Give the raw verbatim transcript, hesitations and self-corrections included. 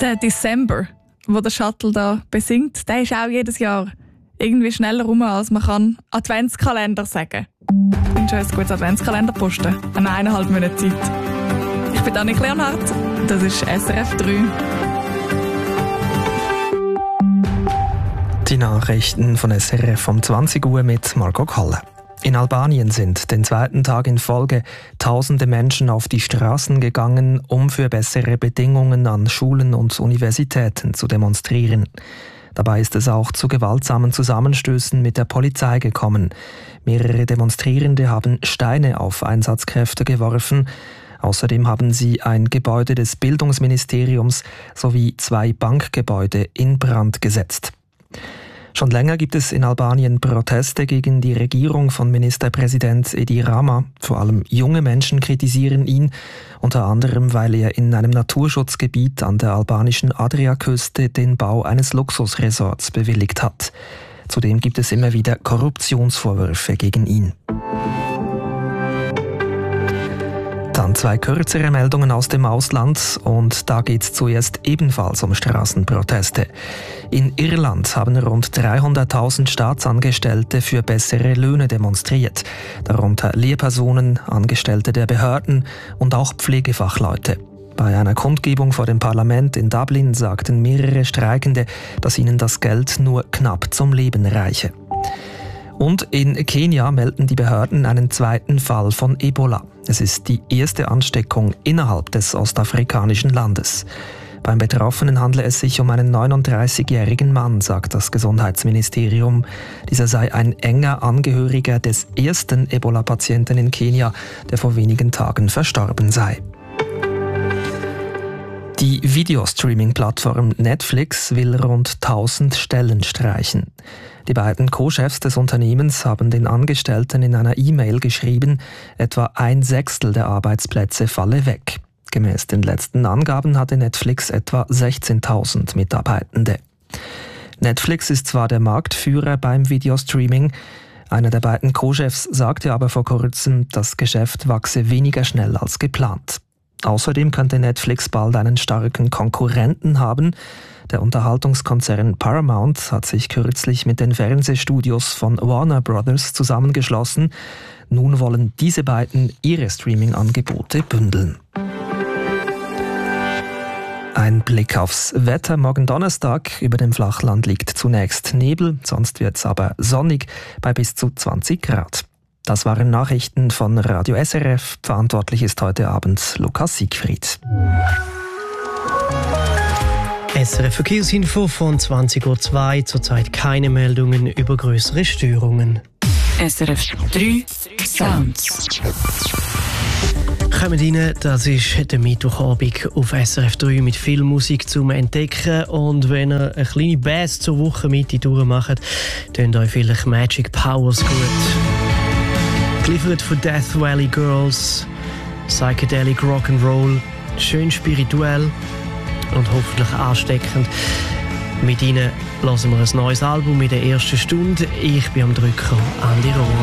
Der Dezember, wo der Shuttle da besingt, der ist auch jedes Jahr irgendwie schneller rum, als man kann Adventskalender sagen. Ich wünsche euch ein gutes Adventskalender posten. Eine eineinhalb Monate Zeit. Ich bin Annik Leonhardt, das ist S R F drei. Die Nachrichten von S R F um zwanzig Uhr mit Margot Kalle. In Albanien sind den zweiten Tag in Folge tausende Menschen auf die Straßen gegangen, um für bessere Bedingungen an Schulen und Universitäten zu demonstrieren. Dabei ist es auch zu gewaltsamen Zusammenstößen mit der Polizei gekommen. Mehrere Demonstrierende haben Steine auf Einsatzkräfte geworfen. Außerdem haben sie ein Gebäude des Bildungsministeriums sowie zwei Bankgebäude in Brand gesetzt. Schon länger gibt es in Albanien Proteste gegen die Regierung von Ministerpräsident Edi Rama. Vor allem junge Menschen kritisieren ihn, unter anderem weil er in einem Naturschutzgebiet an der albanischen Adriaküste den Bau eines Luxusresorts bewilligt hat. Zudem gibt es immer wieder Korruptionsvorwürfe gegen ihn. Dann zwei kürzere Meldungen aus dem Ausland und da geht es zuerst ebenfalls um Straßenproteste. In Irland haben rund dreihunderttausend Staatsangestellte für bessere Löhne demonstriert, darunter Lehrpersonen, Angestellte der Behörden und auch Pflegefachleute. Bei einer Kundgebung vor dem Parlament in Dublin sagten mehrere Streikende, dass ihnen das Geld nur knapp zum Leben reiche. Und in Kenia melden die Behörden einen zweiten Fall von Ebola. Es ist die erste Ansteckung innerhalb des ostafrikanischen Landes. Beim Betroffenen handle es sich um einen neununddreißigjährigen Mann, sagt das Gesundheitsministerium. Dieser sei ein enger Angehöriger des ersten Ebola-Patienten in Kenia, der vor wenigen Tagen verstorben sei. Die Videostreaming-Plattform Netflix will rund tausend Stellen streichen. Die beiden Co-Chefs des Unternehmens haben den Angestellten in einer E-Mail geschrieben, etwa ein Sechstel der Arbeitsplätze falle weg. Gemäß den letzten Angaben hatte Netflix etwa sechzehntausend Mitarbeitende. Netflix ist zwar der Marktführer beim Videostreaming, einer der beiden Co-Chefs sagte aber vor kurzem, das Geschäft wachse weniger schnell als geplant. Außerdem könnte Netflix bald einen starken Konkurrenten haben. Der Unterhaltungskonzern Paramount hat sich kürzlich mit den Fernsehstudios von Warner Brothers zusammengeschlossen. Nun wollen diese beiden ihre Streaming-Angebote bündeln. Ein Blick aufs Wetter. Morgen Donnerstag über dem Flachland liegt zunächst Nebel, sonst wird es aber sonnig bei bis zu zwanzig Grad. Das waren Nachrichten von Radio S R F. Verantwortlich ist heute Abend Lukas Siegfried. S R F Verkehrsinfo von zwanzig Uhr zwei. Zurzeit keine Meldungen über größere Störungen. S R F drei Sounds. Kommt rein, das ist der Mittwochabend auf S R F drei mit viel Musik zum Entdecken. Und wenn ihr eine kleine Bass zur Wochenmitte durchmacht, tönt euch vielleicht Magic Powers gut. Geliefert von Death Valley Girls, Psychedelic Rock'n'Roll, schön spirituell und hoffentlich ansteckend. Mit ihnen hören wir ein neues Album in der ersten Stunde. Ich bin am Drücker, Andi Rohr.